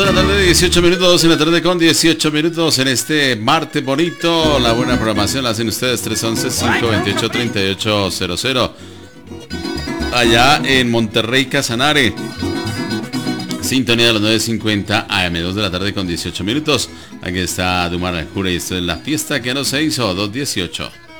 2 de la tarde, 18 minutos, 2 en la tarde con 18 minutos en este martes bonito. La buena programación la hacen ustedes 311-528-3800. Allá en Monterrey, Casanare. Sintonía de los 9:50 AM, 2 de la tarde con 18 minutos. Aquí está Dumar Alcura y esto es la fiesta que no se hizo, 218.